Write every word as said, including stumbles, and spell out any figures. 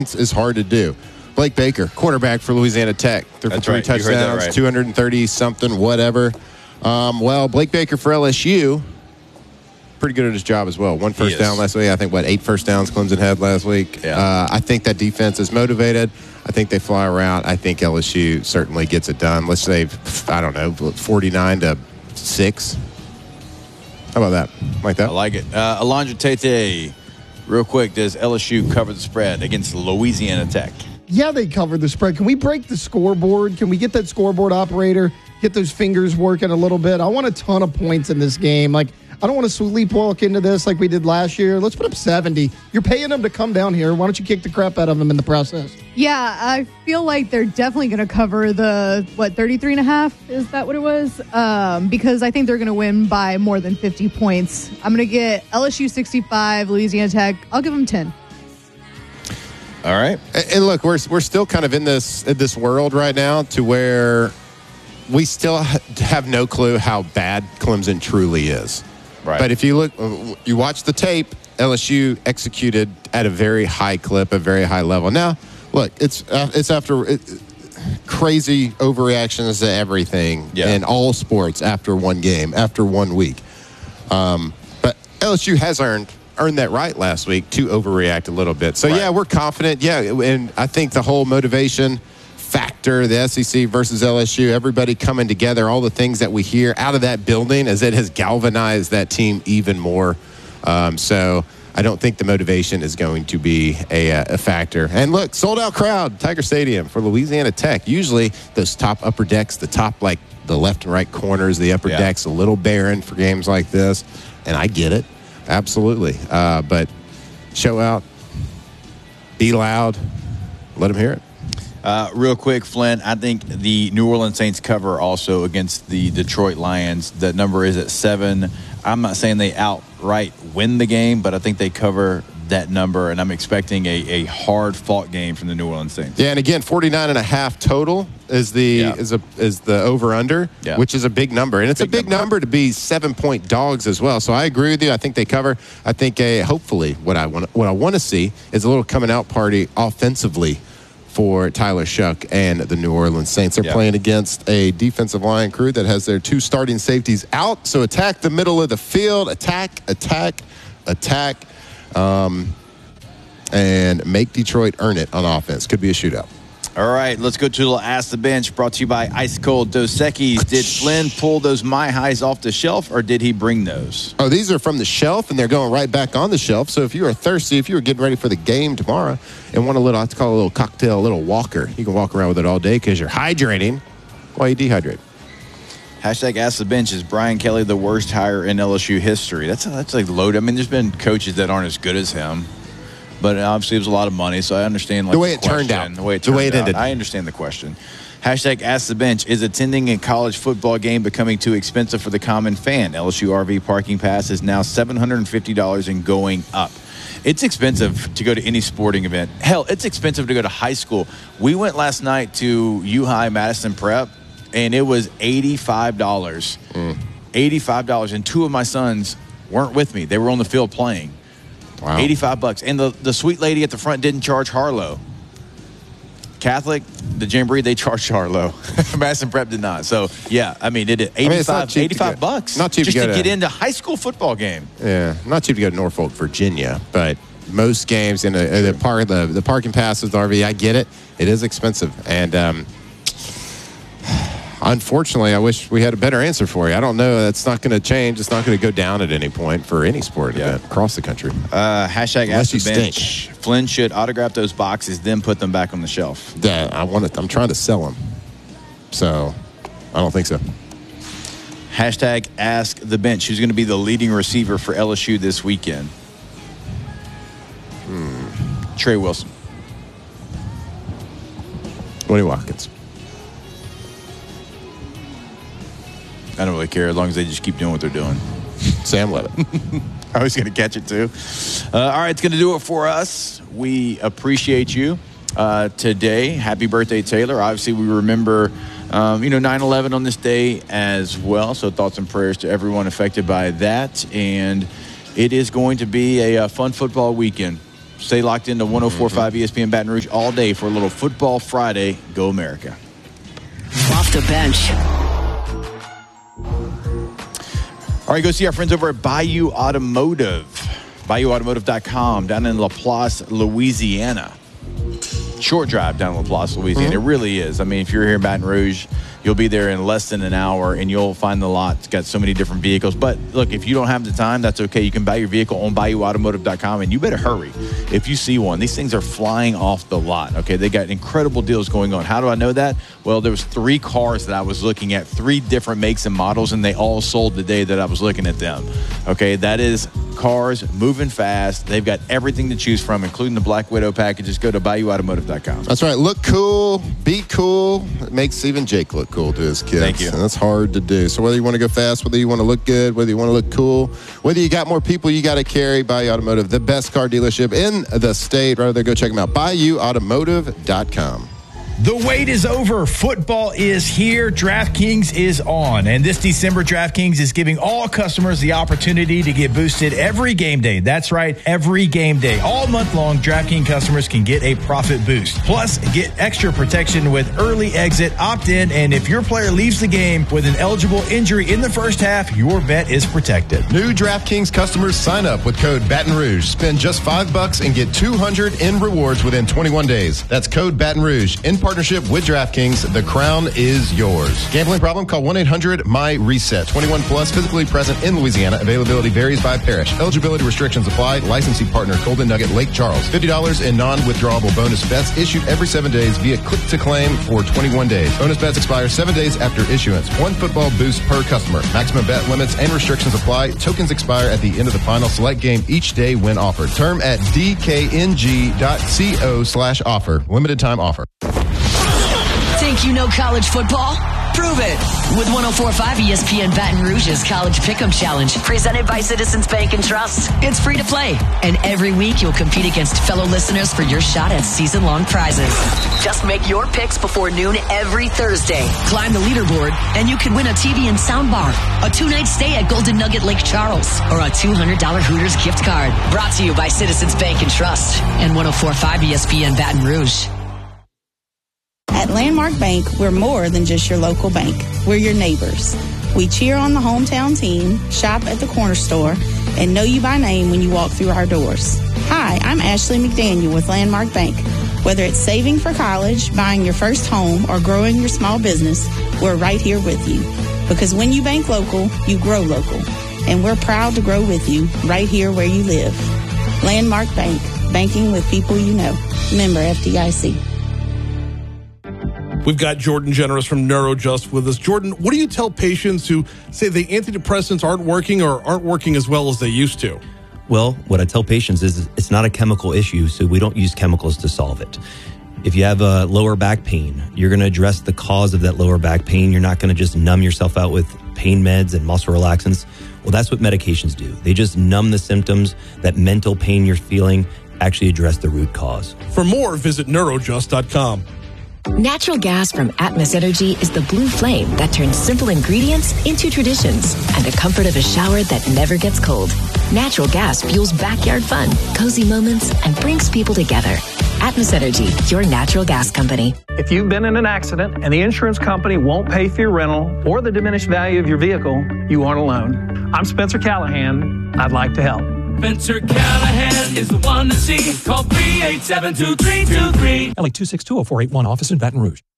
is hard to do. Blake Baker, quarterback for Louisiana Tech. Threw for That's three right. You heard that touchdowns, right. two hundred thirty something, whatever. Um, well, Blake Baker for L S U, pretty good at his job as well. One first down last week. I think, what, eight first downs Clemson had last week. Yeah. Uh, I think that defense is motivated. I think they fly around. I think L S U certainly gets it done. Let's say, I don't know, forty-nine to six. How about that? Like that? I like it. Uh, Alondra Tate, real quick, does L S U cover the spread against Louisiana Tech? Yeah, they covered the spread. Can we break the scoreboard? Can we get that scoreboard operator, get those fingers working a little bit? I want a ton of points in this game. Like, I don't want to sleepwalk into this like we did last year. Let's put up seventy. You're paying them to come down here. Why don't you kick the crap out of them in the process? Yeah, I feel like they're definitely going to cover the, what, thirty-three and a half? Is that what it was? Um, because I think they're going to win by more than fifty points. I'm going to get L S U sixty-five, Louisiana Tech. I'll give them ten. All right. And, and look, we're we're still kind of in this in this world right now to where we still ha- have no clue how bad Clemson truly is. Right. But if you look, you watch the tape, L S U executed at a very high clip, a very high level. Now, look, it's uh, it's after it, crazy overreactions to everything Yeah. in all sports after one game, after one week. Um, but L S U has earned earned that right last week to overreact a little bit. So, Right. yeah, we're confident. Yeah, and I think the whole motivation factor, the S E C versus L S U, everybody coming together, all the things that we hear out of that building, as it has galvanized that team even more. Um, so I don't think the motivation is going to be a, a factor. And look, sold out crowd, Tiger Stadium for Louisiana Tech. Usually those top upper decks, the top, like the left and right corners, the upper Yeah. decks, a little barren for games like this. And I get it. Absolutely. Uh, but show out, be loud, let them hear it. Uh, real quick, Flynn, I think the New Orleans Saints cover also against the Detroit Lions. That number is at seven. I'm not saying they outright win the game, but I think they cover that number, and I'm expecting a, a hard-fought game from the New Orleans Saints. Yeah, and again, forty-nine and a half total is the Yeah. is a is the over-under, Yeah. which is a big number. And it's Big a big number. number. to be seven-point dogs as well. So I agree with you. I think they cover. I think uh, hopefully what I want what I want to see is a little coming-out party offensively for Tyler Shuck and the New Orleans Saints. They're Yeah. playing against a defensive line crew that has their two starting safeties out. So attack the middle of the field. Attack, attack, attack. Um, and make Detroit earn it on offense. Could be a shootout. All right, let's go to the Ask the Bench, brought to you by Ice Cold Dos Equis. Did Flynn pull those My Highs off the shelf, or did he bring those? Oh, these are from the shelf, and they're going right back on the shelf. So if you are thirsty, if you are getting ready for the game tomorrow and want a little, I have to call it a little cocktail, a little walker, you can walk around with it all day because you're hydrating while you dehydrate. Hashtag Ask the Bench. Is Brian Kelly the worst hire in L S U history? That's that's like loaded. I mean, there's been coaches that aren't as good as him. But obviously, it was a lot of money, so I understand like, The way it question, turned out. The way it, The turned way it out. ended. I understand the question. Hashtag Ask the Bench. Is attending a college football game becoming too expensive for the common fan? L S U R V parking pass is now seven hundred fifty dollars and going up. It's expensive to go to any sporting event. Hell, it's expensive to go to high school. We went last night to U-High Madison Prep, and it was eighty-five dollars. Mm. eighty-five dollars. And two of my sons weren't with me. They were on the field playing. Wow. eighty-five bucks. And the, the sweet lady at the front didn't charge Harlow. Catholic, the Jamboree, they charged Harlow. Madison Prep did not. So, yeah, I mean, it is I mean, it's not eighty-five, cheap to eighty-five get- bucks. not cheap to just go to to- get into high school football game. Yeah, not cheap to go to Norfolk, Virginia, but most games in a, the park, the, the parking passes, the R V, I get it. It is expensive, and um, unfortunately, I wish we had a better answer for you. I don't know. That's not going to change. It's not going to go down at any point for any sport Yeah. event across the country. Uh, hashtag Unless Ask the you Bench. Flynn should autograph those boxes, then put them back on the shelf. Yeah, I want to. I'm trying to sell them, so I don't think so. Hashtag Ask the Bench. Who's going to be the leading receiver for L S U this weekend? Hmm. Trey Wilson. Woody Watkins. I don't really care as long as they just keep doing what they're doing. Sam Levitt. I was going to catch it too. Uh, all right, it's going to do it for us. We appreciate you uh, today. Happy birthday, Taylor. Obviously, we remember, um, you know, nine eleven on this day as well. So thoughts and prayers to everyone affected by that. And it is going to be a, a fun football weekend. Stay locked into one oh four point five E S P N Baton Rouge all day for a little Football Friday. Go America. Off the bench. All right, go see our friends over at Bayou Automotive. Bayou Automotive dot com down in LaPlace, Louisiana. Short drive down in LaPlace, Louisiana. Mm-hmm. It really is. I mean, if you're here in Baton Rouge, you'll be there in less than an hour, and you'll find the lot. It's got so many different vehicles. But, look, if you don't have the time, that's okay. You can buy your vehicle on Bayou Automotive dot com, and you better hurry if you see one. These things are flying off the lot, okay? They got incredible deals going on. How do I know that? Well, there was three cars that I was looking at, three different makes and models, and they all sold the day that I was looking at them, okay? That is cars moving fast. They've got everything to choose from, including the Black Widow packages. Go to Bayou Automotive dot com. That's right. Look cool. Be cool. It makes even Jake look cool to his kids. Thank you. And that's hard to do. So whether you want to go fast, whether you want to look good, whether you want to look cool, whether you got more people you got to carry, Bayou Automotive, the best car dealership in the state. Right there, go check them out. Bayou Automotive dot com. The wait is over. Football is here. DraftKings is on. And this December, DraftKings is giving all customers the opportunity to get boosted every game day. That's right, every game day. All month long, DraftKings customers can get a profit boost. Plus, get extra protection with early exit, opt-in, and if your player leaves the game with an eligible injury in the first half, your bet is protected. New DraftKings customers sign up with code Baton Rouge. Spend just five bucks and get two hundred in rewards within twenty-one days. That's code Baton Rouge. In partnership with DraftKings, the crown is yours. Gambling problem? Call one eight hundred M Y reset. twenty-one plus, physically present in Louisiana. Availability varies by parish. Eligibility restrictions apply. Licensing partner Golden Nugget Lake Charles. fifty dollars in non-withdrawable bonus bets issued every seven days via click-to-claim for twenty-one days. Bonus bets expire seven days after issuance. One football boost per customer. Maximum bet limits and restrictions apply. Tokens expire at the end of the final select game each day when offered. Term at dkng.co slash offer. Limited time offer. Think you know college football? Prove it with one oh four point five E S P N Baton Rouge's College Pick'em Challenge, presented by Citizens Bank and Trust. It's free to play, and every week you'll compete against fellow listeners for your shot at season-long prizes. Just make your picks before noon every Thursday. Climb the leaderboard, and you could win a T V and soundbar, a two-night stay at Golden Nugget Lake Charles, or a two hundred dollars Hooters gift card. Brought to you by Citizens Bank and Trust and one oh four point five E S P N Baton Rouge. At Landmark Bank, we're more than just your local bank. We're your neighbors. We cheer on the hometown team, shop at the corner store, and know you by name when you walk through our doors. Hi, I'm Ashley McDaniel with Landmark Bank. Whether it's saving for college, buying your first home, or growing your small business, we're right here with you. Because when you bank local, you grow local. And we're proud to grow with you right here where you live. Landmark Bank, banking with people you know. Member F D I C. We've got Jordan Generous from NeuroJust with us. Jordan, what do you tell patients who say the antidepressants aren't working or aren't working as well as they used to? Well, what I tell patients is it's not a chemical issue, so we don't use chemicals to solve it. If you have a lower back pain, you're going to address the cause of that lower back pain. You're not going to just numb yourself out with pain meds and muscle relaxants. Well, that's what medications do. They just numb the symptoms. That mental pain you're feeling, actually address the root cause. For more, visit neurojust dot com. Natural gas from Atmos Energy is the blue flame that turns simple ingredients into traditions and the comfort of a shower that never gets cold. Natural gas fuels backyard fun, cozy moments, and brings people together. Atmos Energy, your natural gas company. If you've been in an accident and the insurance company won't pay for your rental or the diminished value of your vehicle, you aren't alone. I'm Spencer Callahan. I'd like to help. Spencer Callahan is the one to see. Call three eight seven, two three two three. L A two six two oh four eight one, office in Baton Rouge.